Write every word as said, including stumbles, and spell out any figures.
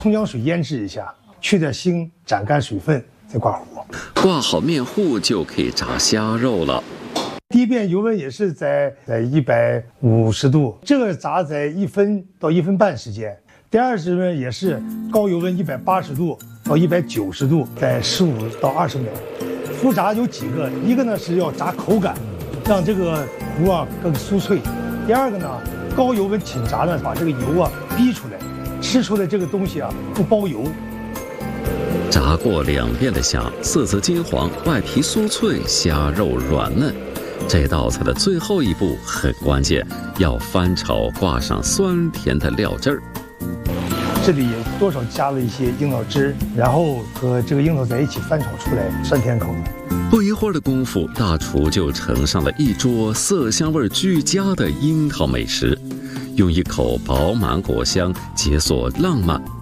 葱姜水腌制一下，去点腥，斩干水分，再挂糊。 挂好面糊就可以炸虾肉了。 第一遍油温也是在在一百五十度，这个炸在一分到一分半时间。第二次呢也是高油温一百八十度到一百九十度，在十五到二十秒。复炸有几个，一个呢是要炸口感，让这个糊啊更酥脆。第二个呢，高油温紧炸呢，把这个油啊逼出来，吃出来这个东西啊不包油。 炸过两遍的虾，色泽金黄，外皮酥脆，虾肉软嫩。这道菜的最后一步很关键，要翻炒，挂上酸甜的料汁儿。 这里多少加了一些樱桃汁，然后和这个樱桃在一起翻炒出来，酸甜口的。 不一会儿的功夫，大厨就盛上了一桌色香味俱佳的樱桃美食，用一口饱满果香解锁浪漫。